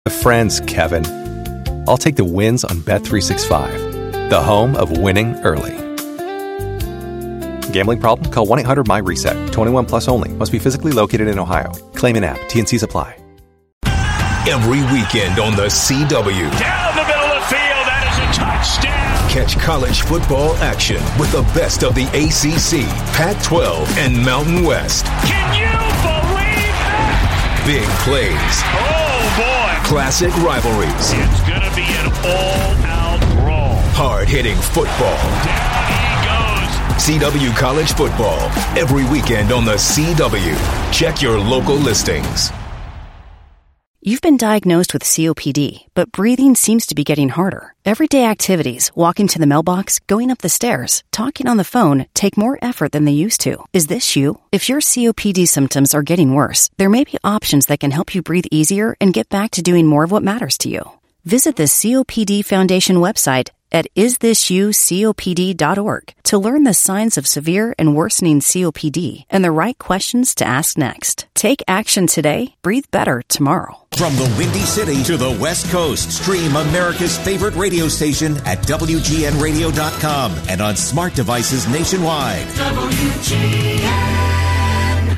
Friends, Kevin. I'll take the wins on Bet365, the home of winning early. Gambling problem? Call 1-800-MY-RESET. 21 plus only. Must be physically located in Ohio. Claim in app. T&Cs apply. Every weekend on the CW. Down the middle of the field. That is a touchdown. Catch college football action with the best of the ACC, Pac-12, and Mountain West. Can you believe that? Big plays. Oh, boy. Classic rivalries. It's going to be an all-out brawl. Hard-hitting football. Down he goes. CW College Football. Every weekend on the CW. Check your local listings. You've been diagnosed with COPD, but breathing seems to be getting harder. Everyday activities, walking to the mailbox, going up the stairs, talking on the phone, take more effort than they used to. Is this you? If your COPD symptoms are getting worse, there may be options that can help you breathe easier and get back to doing more of what matters to you. Visit the COPD Foundation website at isthisyoucopd.org to learn the signs of severe and worsening COPD and the right questions to ask next. Take action today. Breathe better tomorrow. From the Windy City to the West Coast, stream America's favorite radio station at WGNradio.com and on smart devices nationwide. WGN.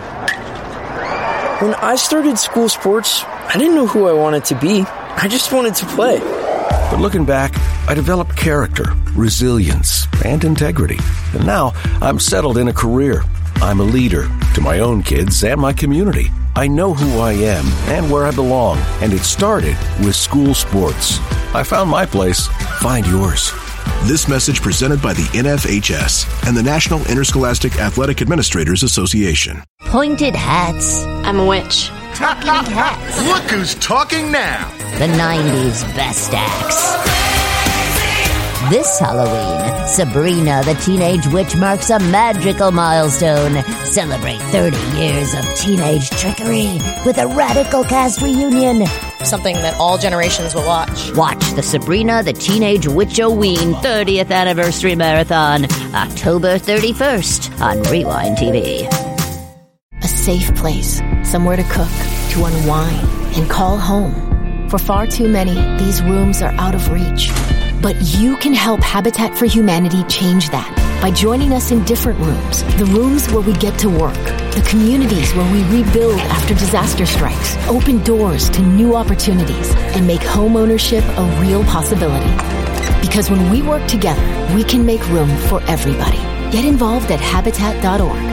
When I started school sports, I didn't know who I wanted to be. I just wanted to play. But looking back, I developed character, resilience, and integrity. And now I'm settled in a career. I'm a leader to my own kids and my community. I know who I am and where I belong, and it started with school sports. I found my place. Find yours. This message presented by the NFHS and the National Interscholastic Athletic Administrators Association. Pointed hats. I'm a witch. Talking hats. Look who's talking now. The 90s best acts. This Halloween, Sabrina the Teenage Witch marks a magical milestone. Celebrate 30 years of teenage trickery with a radical cast reunion. Something that all generations will watch. Watch the Sabrina the Teenage Witch-O-Ween 30th Anniversary Marathon, October 31st on Rewind TV. A safe place, somewhere to cook, to unwind, and call home. For far too many, these rooms are out of reach. But you can help Habitat for Humanity change that by joining us in different rooms. The rooms where we get to work. The communities where we rebuild after disaster strikes. Open doors to new opportunities and make home ownership a real possibility. Because when we work together, we can make room for everybody. Get involved at Habitat.org.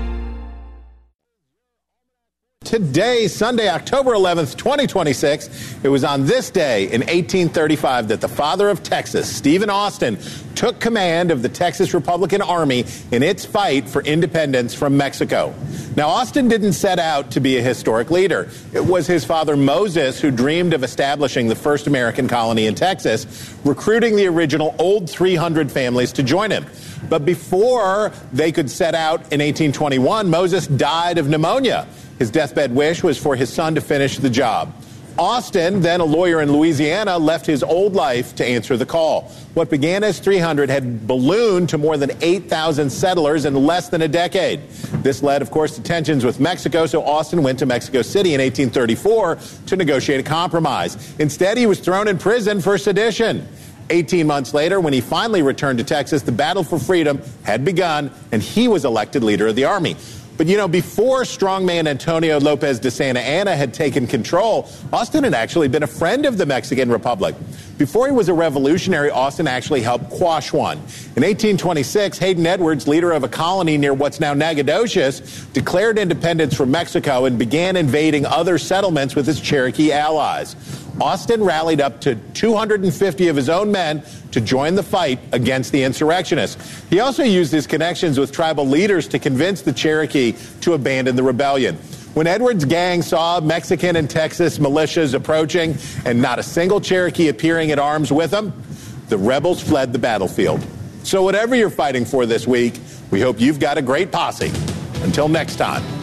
Today, Sunday, October 11th, 2026, it was on this day in 1835 that the father of Texas, Stephen Austin, took command of the Texas Republican Army in its fight for independence from Mexico. Now, Austin didn't set out to be a historic leader. It was his father, Moses, who dreamed of establishing the first American colony in Texas, recruiting the original Old 300 families to join him. But before they could set out in 1821, Moses died of pneumonia. His deathbed wish was for his son to finish the job. Austin, then a lawyer in Louisiana, left his old life to answer the call. What began as 300 had ballooned to more than 8,000 settlers in less than a decade. This led, of course, to tensions with Mexico, so Austin went to Mexico City in 1834 to negotiate a compromise. Instead, he was thrown in prison for sedition. 18 months later, when he finally returned to Texas, the battle for freedom had begun, and he was elected leader of the Army. But, you know, before strongman Antonio Lopez de Santa Anna had taken control, Austin had actually been a friend of the Mexican Republic. Before he was a revolutionary, Austin actually helped quash one. In 1826, Hayden Edwards, leader of a colony near what's now Nacogdoches, declared independence from Mexico and began invading other settlements with his Cherokee allies. Austin rallied up to 250 of his own men to join the fight against the insurrectionists. He also used his connections with tribal leaders to convince the Cherokee to abandon the rebellion. When Edwards' gang saw Mexican and Texas militias approaching and not a single Cherokee appearing at arms with them, the rebels fled the battlefield. So whatever you're fighting for this week, we hope you've got a great posse. Until next time.